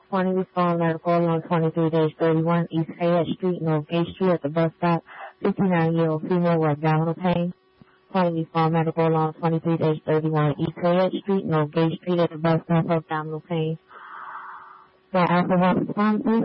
20 respond medical along 23-31 East Hayes Street, North Gate Street at the bus stop. 59-year-old female with abdominal pain. 20 respond medical along 23-31 East Hayes Street, North Gate Street at the bus stop for abdominal pain. The Alpha 1 respond, please.